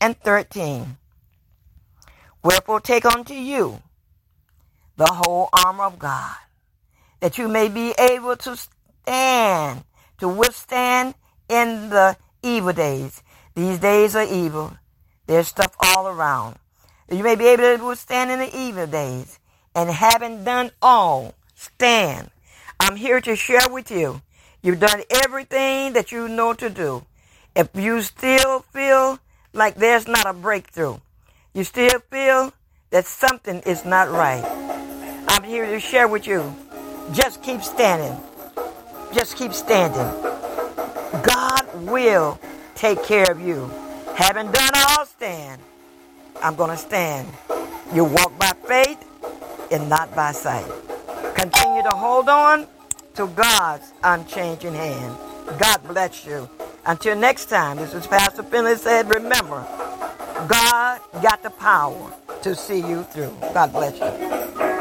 and 13. Wherefore take unto you the whole armor of God, that you may be able to stand, to withstand in the evil days. These days are evil. There's stuff all around. You may be able to withstand in the evil days. And having done all, stand. I'm here to share with you. You've done everything that you know to do. If you still feel like there's not a breakthrough, you still feel that something is not right, I'm here to share with you. Just keep standing. Just keep standing. God will take care of you. Having done all, stand. I'm going to stand. You walk by faith and not by sight. Continue to hold on to God's unchanging hand. God bless you. Until next time, this is Pastor Finley said, remember, God got the power to see you through. God bless you.